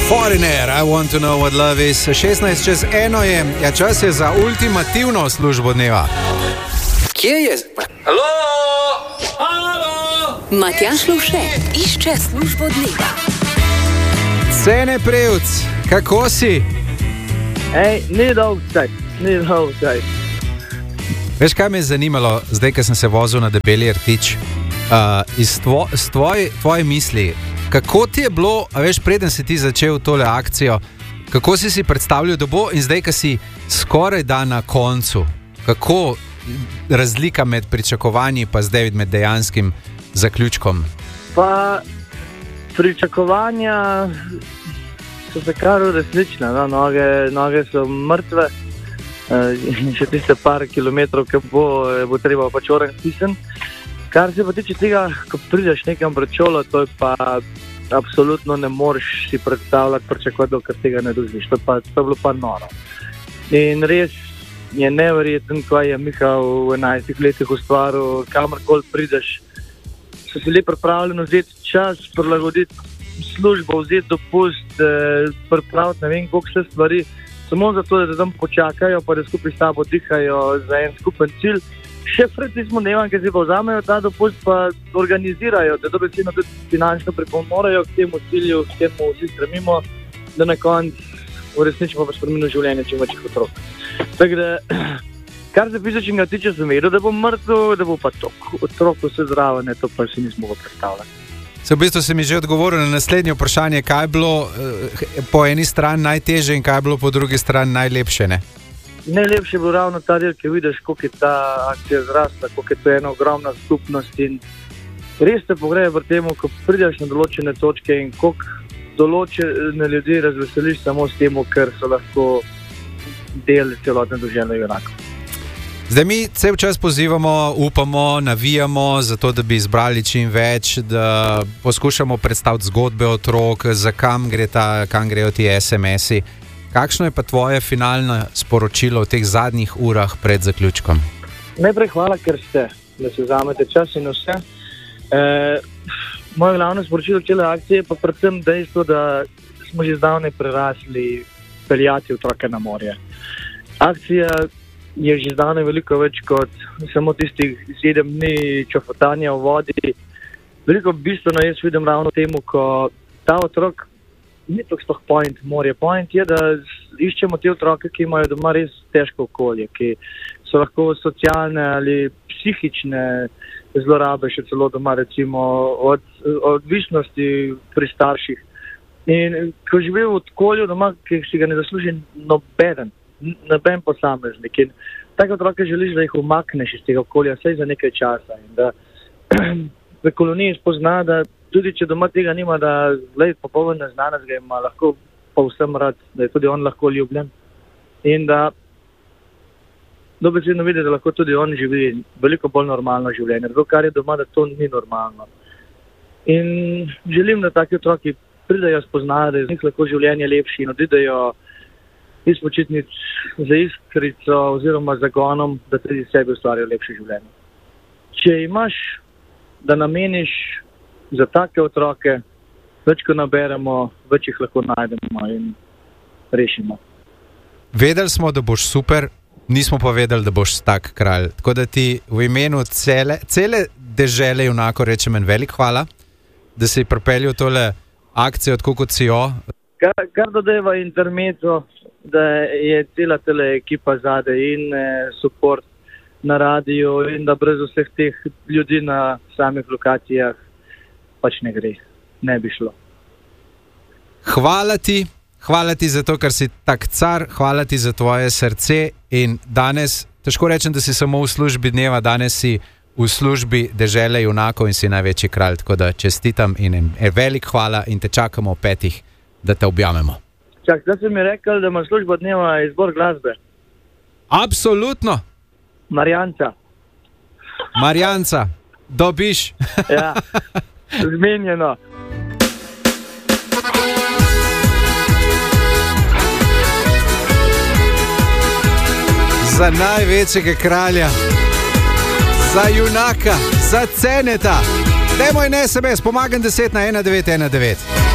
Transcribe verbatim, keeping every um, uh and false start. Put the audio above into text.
Foreigner, I want to know what love is. šestnajst čez eno je, ja, čas je za ultimativno službo dneva. Kje je? Halo? Halo? Matjaž Lovše išče službo dneva. Cene Prevc, kako si? Ej, ni dolg čaj, ni dolg čaj. Veš, kaj me je zanimalo, zdaj, ko sem se vozil na Debeli Rtič, uh, iz tvo, tvoje, tvoje misli, kako ti je bilo, a veš, preden si ti začel tole akcijo, kako si si predstavljal, da bo in zdaj, ko si skoraj da na koncu, kako razlika med pričakovanji pa zdaj med dejanskim zaključkom? Pa pričakovanja so se kar uresničile, no? noge, noge so mrtve, in še tiste par kilometrov, ki bo, bo treba pač oranj stisniti. Kar se pa tiče tega, ko prideš nekam pred šolo, to je pa absolutno ne moreš si predstavljati, pričakovati, dokaj tega ne doživiš. To, to je bilo pa noro. In res je neverjeten, kaj je Miha v enajstih letih ustvaril, kamorkoli prideš. So si le pripravljeni vzeti čas, prilagoditi službo, vzeti dopust, eh, pripraviti ne vem koliko se stvari, samo zato, da tam počakajo, pa da skupaj s tabo dihajo za en skupen cilj. Še pred tismo dnevom, ki si pa vzamejo ta dopust, pa organizirajo, da dobesedno tudi finančno pripomorejo k temu cilju, k temu vsi stremimo, da na koncu uresničimo pa spremenimo življenje čim večjih otrok. Tako da, kar se fizičnega tiče, sem vedel, da bo mrtev, da bo pa tok otrok vse zraven, to pa si nismo mogli predstavljati. Se v bistvu si mi že odgovoril na naslednje vprašanje, kaj je bilo eh, po eni strani najtežje in kaj je bilo po drugi strani najlepše, ne? Najlepše je bilo ravno ta del, ki vidiš, koliko je ta akcija zrasla, koliko je to ena ogromna skupnost in res te pogreje v tem, ko prideš na določene točke in koliko določene ljudi razveseliš samo s tem, ker so lahko del celotne družine enako. Zdaj mi cel čas pozivamo, upamo, navijamo za to, da bi izbrali čim več, da poskušamo predstaviti zgodbe otrok, za kam gre ta, kam grejo ti es em esi. Kakšno je pa tvoje finalno sporočilo v teh zadnjih urah pred zaključkom? Najprej hvala, ker ste, da se vzamete čas in vse. E, moje glavno sporočilo cele akcije je pa predvsem dejstvo, da smo že zdavnaj prerasli peljati otroke na morje. Akcija je že zdavnaj veliko več kot samo tistih sedem dni čofotanja v vodi. Veliko bistveno jaz vidim ravno temu, ko ta otrok ni to sploh point morje. Point je, da iščemo te otroke, ki imajo doma res težko okolje, ki so lahko socialne ali psihične zlorabe še celo doma, recimo od odvisnosti pri starših. In ko živijo v okolju doma, ki si ga ne zasluži nobeden, noben posameznik. In take otroke želiš, da jih umakneš iz tega okolja, vsaj za nekaj časa. In da v koloniji spozna, da tudi če doma tega nima, da gled popoln neznanec ga ima lahko povsem rad, da je tudi on lahko ljubljen. In da dobesedno vidi, da lahko tudi on živi veliko bolj normalno življenje. Zato, kar je doma, da to ni normalno. In želim, da taki otroki pridajo spoznajo, da je z njih lahko življenje lepši in odidejo iz počitnic za iskrico oziroma zagonom, da tudi sebi ustvarijo lepše življenje. Če imaš, da nameniš za take otroke, več ko naberemo, več jih lahko najdemo in rešimo. Vedeli smo, da boš super, nismo pa vedeli, da boš tak kralj. Tako da ti v imenu cele, cele dežele junako rečem en velik hvala, da si pripeljal tole akcijo, tako kot si jo. Kar, kar dodeva intermezzo, da je cela tele ekipa zade in eh, support na radiju in da brez vseh teh ljudi na samih lokacijah pač ne gre, ne bi šlo. Hvala ti, hvala ti za to, ker si tak car, hvala ti za tvoje srce in danes, težko rečem, da si samo v službi dneva, danes si v službi dežele junakov in si največji kralj, tako da čestitam in en velik hvala in te čakamo v petih, da te objamemo. Čak, da si mi rekel, da ima služba dneva izbor glasbe. Absolutno. Marjanca. Marjanca, dobiš. Ja. Zmenjeno. Za največjega kralja, za junaka, za Ceneta. Dajmo in es em es, pomagam deset na ena devet ena devet.